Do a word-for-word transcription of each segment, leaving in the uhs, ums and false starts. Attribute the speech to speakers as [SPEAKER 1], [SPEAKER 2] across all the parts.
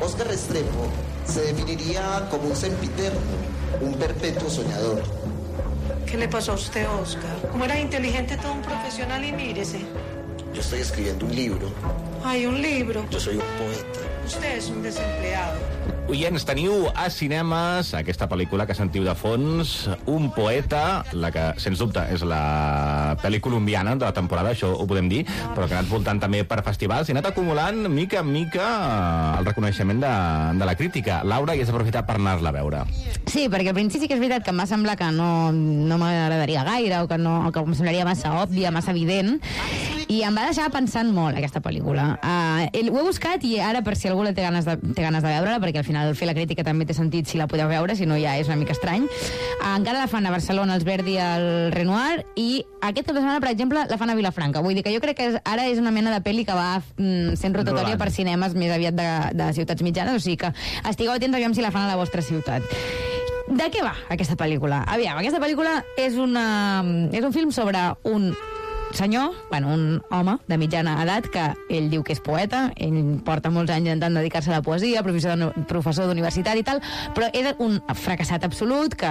[SPEAKER 1] Oscar Restrepo se definiría como un sempiterno, un perpetuo soñador.
[SPEAKER 2] ¿Qué le pasó a usted, Oscar? Como era inteligente, todo un profesional, y mírese.
[SPEAKER 1] Yo estoy escribiendo un libro.
[SPEAKER 2] Ay, un libro.
[SPEAKER 1] Yo soy un poeta.
[SPEAKER 2] Usted és un desempleado.
[SPEAKER 3] Oients, teniu a cinemes aquesta pel·lícula que sentiu de fons, Un poeta, la que, sens dubte, és la pel·li colombiana de la temporada, això ho podem dir, però que ha anat voltant també per festivals i ha anat acumulant, mica en mica, el reconeixement de, de la crítica. Laura, i has aprofitat per anar-la a veure.
[SPEAKER 4] Sí, perquè al principi sí que és veritat que em va semblar que no, no m'agradaria gaire, o que, no, o que em semblaria massa òbvia, massa evident, i em va deixar pensant molt aquesta pel·lícula. Uh, el, ho he buscat i ara, per si algú té ganes de, té ganes de veure-la, perquè al final fer la crítica també té sentit si la podeu veure, si no ja és una mica estrany. Uh, encara la fan a Barcelona, els Verdi i el Renoir, i aquest cap de setmana, per exemple, la fan a Vilafranca. Vull dir que jo crec que és, ara és una mena de pel·li que va mm, sent rotatòria per cinemes més aviat de, de ciutats mitjanes, o sigui que estigueu atents, aviam si la fan a la vostra ciutat. De què va aquesta pel·lícula? Aviam, aquesta pel·lícula és, una, és un film sobre un senyor, bueno, un home de mitjana edat que ell diu que és poeta, ell porta molts anys intentant dedicar-se a la poesia, professor, professor d'universitat i tal, però és un fracassat absolut que,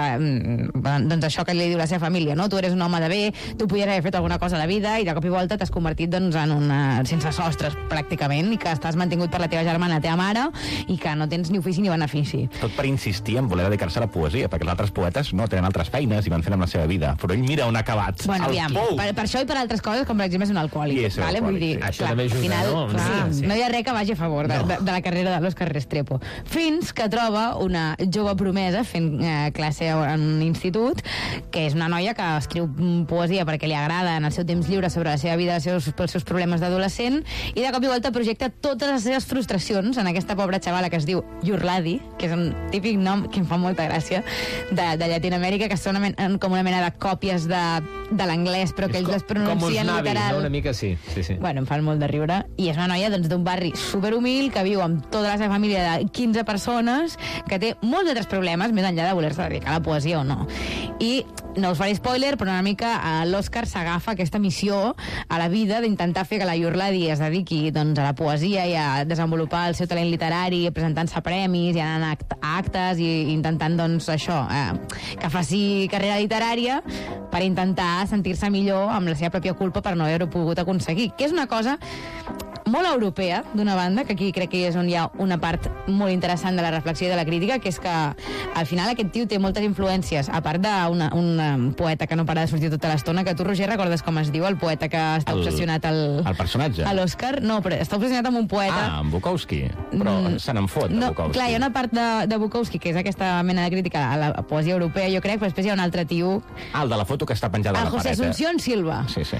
[SPEAKER 4] doncs això que li diu la seva família, no? Tu eres un home de bé, tu podries haver fet alguna cosa a la vida i de cop i volta t'has convertit doncs, en una sense sostres pràcticament, i que estàs mantingut per la teva germana, la teva mare, i que no tens ni ofici ni benefici.
[SPEAKER 3] Tot per insistir en voler dedicar-se a la poesia, perquè els altres poetes no tenen altres feines i van fent amb la seva vida, però ell mira on ha acabat.
[SPEAKER 4] Bueno, aviam, per, per això i per altres coses, com per exemple és un alcohòlic.
[SPEAKER 3] I és
[SPEAKER 4] vale?
[SPEAKER 3] alcohòlic,
[SPEAKER 4] Vull dir,
[SPEAKER 3] sí.
[SPEAKER 5] Això
[SPEAKER 4] clar,
[SPEAKER 5] també ajuda,
[SPEAKER 4] final,
[SPEAKER 5] no?
[SPEAKER 4] Clar,
[SPEAKER 5] Ah, sí.
[SPEAKER 4] no hi ha res que vagi a favor de,
[SPEAKER 5] No.
[SPEAKER 4] de, de la carrera de l'Òscar Restrepo. Fins que troba una jove promesa fent eh, classe en un institut, que és una noia que escriu poesia perquè li agrada en el seu temps lliure sobre la seva vida, els seus, els seus problemes d'adolescent, i de cop i volta projecta totes les seves frustracions en aquesta pobra xavala que es diu Yurladi, que és un típic nom que em fa molta gràcia, de, de Llatinoamèrica, que són una mena, com una mena de còpies de, de l'anglès, però que ells les pronuncien
[SPEAKER 5] com uns navis,
[SPEAKER 4] literal.
[SPEAKER 5] no? Una mica sí. sí, sí.
[SPEAKER 4] Bueno, em fan molt de riure. I és una noia doncs, d'un barri superhumil que viu amb tota la seva família de quinze persones, que té molts altres problemes, més enllà de voler-se dedicar a la poesia o no. I no us faré spoiler, però una mica eh, l'Òscar s'agafa aquesta missió a la vida d'intentar fer que la Yurladi es dediqui doncs, a la poesia i a desenvolupar el seu talent literari, presentant-se a premis i anant a act a actes i intentant doncs, això, eh, que faci carrera literària per intentar sentir-se millor amb la seva pròpia culpa per no haver-ho pogut aconseguir, que és una cosa molt europea, d'una banda, que aquí crec que és on hi ha una part molt interessant de la reflexió i de la crítica, que és que al final aquest tio té moltes influències, a part d'un poeta que no para de sortir tota l'estona, que tu, Roger, recordes com es diu, el poeta que està
[SPEAKER 3] El-
[SPEAKER 4] obsessionat al...
[SPEAKER 3] El personatge?
[SPEAKER 4] a l'Òscar? No, però està obsessionat amb un poeta...
[SPEAKER 3] Ah, en Bukowski. Però
[SPEAKER 4] Mm,
[SPEAKER 3] se n'en fot, de
[SPEAKER 4] no,
[SPEAKER 3] Bukowski.
[SPEAKER 4] clar, hi ha una part de, de Bukowski, que és aquesta mena de crítica a la poesia europea, jo crec, però després hi ha un altre tio,
[SPEAKER 3] Ah, el de la foto que està penjada a
[SPEAKER 4] el
[SPEAKER 3] la
[SPEAKER 4] José
[SPEAKER 3] paret. eh?
[SPEAKER 4] Asunción Silva,
[SPEAKER 3] Sí, sí.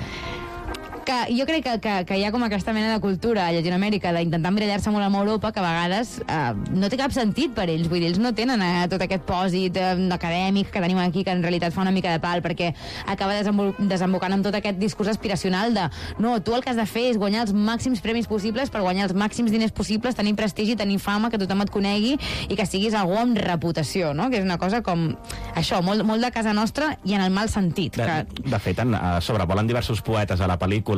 [SPEAKER 4] que jo crec que, que, que hi ha com aquesta mena de cultura a Llatinoamèrica d'intentar emmirallar-se molt amb Europa, que a vegades eh, no té cap sentit per ells. Vull dir, ells no tenen eh, tot aquest pòsit eh, acadèmic que tenim aquí, que en realitat fa una mica de pal, perquè acaba desembocant amb tot aquest discurs aspiracional de no, tu el que has de fer és guanyar els màxims premis possibles per guanyar els màxims diners possibles, tenir prestigi, tenir fama, que tothom et conegui i que siguis algú amb reputació, no? Que és una cosa com això, molt, molt de casa nostra i en el mal sentit.
[SPEAKER 3] De,
[SPEAKER 4] Que...
[SPEAKER 3] de fet, en, uh, sobrevolen diversos poetes a la pel·lícula,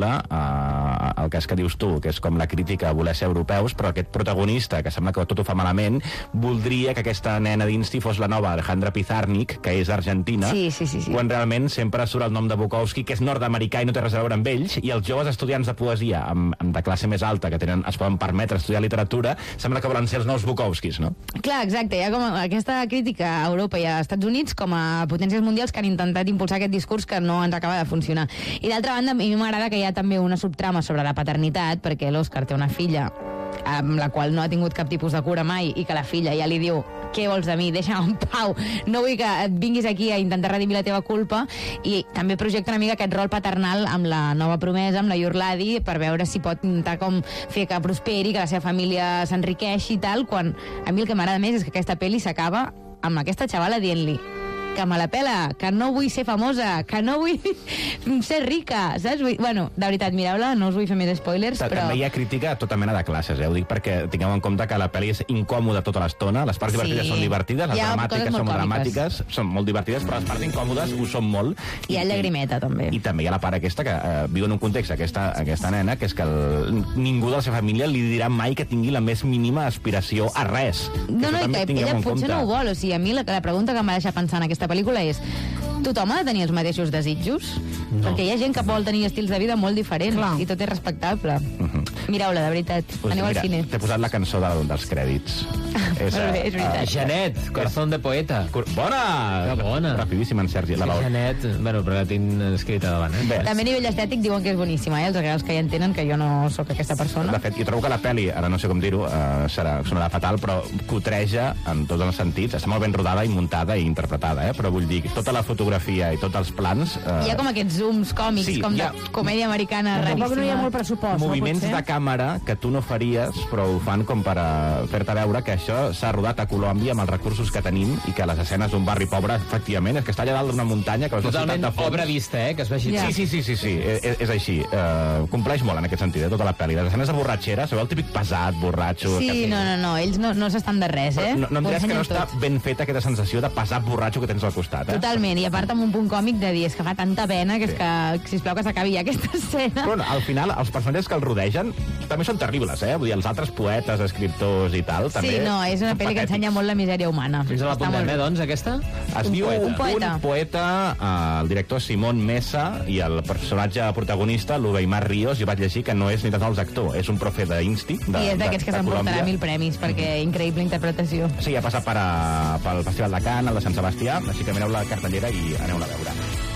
[SPEAKER 3] uh, el cas que dius tu, que és com la crítica a voler ser europeus, però aquest protagonista, que sembla que tot ho fa malament, voldria que aquesta nena d'Insti fos la nova Alejandra Pizarnik, que és argentina,
[SPEAKER 4] Sí, sí, sí, sí.
[SPEAKER 3] quan realment sempre surt el nom de Bukowski, que és nord-americà i no té res a veure amb ells, i els joves estudiants de poesia amb, amb de classe més alta, que tenen, es poden permetre estudiar literatura, sembla que volen ser els nous Bukowskis, no?
[SPEAKER 4] Clar, exacte, hi ha com aquesta crítica a Europa i a Estats Units com a potències mundials que han intentat impulsar aquest discurs que no ens acaba de funcionar. I d'altra banda, a mi m'agrada que hi ha també una subtrama sobre la paternitat, perquè l'Òscar té una filla amb la qual no ha tingut cap tipus de cura mai i que la filla ja li diu què vols de mi, deixa'm en pau, no vull que et vinguis aquí a intentar redimir la teva culpa, i també projecta una mica aquest rol paternal amb la nova promesa, amb la Yurladi, per veure si pot intentar com fer que prosperi, que la seva família s'enriqueixi i tal, quan a mi el que m'agrada més és que aquesta pel·li s'acaba amb aquesta xavala dient-li que me la pela, que no vull ser famosa, que no vull ser rica, saps? Vull... Bueno, de veritat, mireu-la, no us vull fer més spoilers, però...
[SPEAKER 3] També hi ha crítica a tota mena de classes, eh? Ho dic perquè tingueu en compte que la pel·li és incòmoda tota l'estona, les parts
[SPEAKER 4] Sí.
[SPEAKER 3] divertides són divertides, les
[SPEAKER 4] Hi ha
[SPEAKER 3] dramàtiques
[SPEAKER 4] coses
[SPEAKER 3] són
[SPEAKER 4] molt
[SPEAKER 3] dramàtiques, són molt divertides, però les parts incòmodes ho són molt.
[SPEAKER 4] Hi ha llagrimeta, també.
[SPEAKER 3] I també hi ha la part aquesta que eh, viu en un context, aquesta, aquesta nena, que és que el, ningú de la seva família li dirà mai que tingui la més mínima aspiració a res.
[SPEAKER 4] No, no, i que ella
[SPEAKER 3] en
[SPEAKER 4] potser
[SPEAKER 3] compte.
[SPEAKER 4] no ho vol. O sigui, a mi la, la pregunta que em va deixar pensar en aquesta pel·lícula és: tothom ha de tenir els mateixos desitjos? No. Perquè hi ha gent que vol tenir estils de vida molt diferents. Clar. I tot és respectable. Uh -huh. Mireu-la, de veritat.
[SPEAKER 3] Pues
[SPEAKER 4] Aneu
[SPEAKER 3] mira,
[SPEAKER 4] al cine.
[SPEAKER 3] T'he posat la cançó de, dels crèdits. és,
[SPEAKER 4] Molt bé, és veritat.
[SPEAKER 3] uh,
[SPEAKER 5] Janet, Corazón de poeta.
[SPEAKER 3] Bona!
[SPEAKER 5] Que bona.
[SPEAKER 3] Rapidíssim, en Sergi. La veu.
[SPEAKER 5] Janet, bueno, però la tinc escrita davant, eh?
[SPEAKER 3] Bé.
[SPEAKER 4] També a nivell estètic diuen que és boníssima, eh? Els regals que ja entenen que jo no sóc aquesta persona.
[SPEAKER 3] De fet, jo trobo que la pel·li, ara no sé com dir-ho, uh, serà, sonarà fatal, però cotreja en tots els sentits. Està molt ben rodada i muntada i interpretada, eh? Però vull dir, tota la fotografia i tots els plans... Uh,
[SPEAKER 4] Hi ha com aquests zooms còmics,
[SPEAKER 3] Sí,
[SPEAKER 4] com
[SPEAKER 3] hi ha-
[SPEAKER 4] de comèdia americana
[SPEAKER 6] Tampoc
[SPEAKER 4] raríssima.
[SPEAKER 6] no hi ha molt pressupost,
[SPEAKER 3] moviments
[SPEAKER 6] no pot
[SPEAKER 3] de
[SPEAKER 6] ser?
[SPEAKER 3] càmera que tu no faries, però ho fan com per a fer-te veure que això s'ha rodat a Colòmbia amb els recursos que tenim i que les escenes d'un barri pobre, efectivament, és que està allà dalt d'una muntanya que veus la
[SPEAKER 5] Totalment
[SPEAKER 3] ciutat de fons.
[SPEAKER 5] obra vista, eh? Que es vegi...
[SPEAKER 4] Ja.
[SPEAKER 3] Sí, sí, sí, sí, sí. És, és així. Uh, compleix molt en aquest sentit, eh, tota la pel·li. Les escenes de borratxera, sabeu el típic pesat, borratxo...
[SPEAKER 4] Sí,
[SPEAKER 3] que...
[SPEAKER 4] no, no, no, ells no, no s'estan de res, eh?
[SPEAKER 3] Però no, no em
[SPEAKER 4] Ho
[SPEAKER 3] diràs que no
[SPEAKER 4] ensenyen
[SPEAKER 3] està
[SPEAKER 4] tot.
[SPEAKER 3] ben feta aquesta sensació de pesat borratxo que tens al costat, eh?
[SPEAKER 4] Totalment, i a part amb un punt còmic de dir, és que fa tanta pena que és
[SPEAKER 3] Sí.
[SPEAKER 4] que, sisplau, que s'acabi ja aquesta escena.
[SPEAKER 3] Però no, al final, els personatges que el rodegen també són terribles, eh? Vull dir, els altres poetes, escriptors i tal, també...
[SPEAKER 4] Sí, no, és una
[SPEAKER 3] són
[SPEAKER 4] pel·li que
[SPEAKER 3] patètics.
[SPEAKER 4] ensenya molt la misèria humana.
[SPEAKER 5] Fins a la
[SPEAKER 4] Està
[SPEAKER 5] punt
[SPEAKER 4] molt
[SPEAKER 5] eh,
[SPEAKER 4] bé.
[SPEAKER 5] doncs, aquesta?
[SPEAKER 3] Es
[SPEAKER 4] Un
[SPEAKER 3] diu
[SPEAKER 4] poeta. Un poeta.
[SPEAKER 3] Un poeta, eh, el director Simón Mesa i el personatge protagonista, l'Ubeimar Ríos, jo vaig llegir que no és ni tan sols actor, és un profe d'Insti, de,
[SPEAKER 4] I és d'aquests que
[SPEAKER 3] de
[SPEAKER 4] s'emportarà
[SPEAKER 3] Colòmbia.
[SPEAKER 4] mil premis, perquè increïble interpretació.
[SPEAKER 3] Sí, ha passat per a, pel Festival de Cannes, el de Sant Sebastià, així que mireu la cartellera i aneu-la a veure.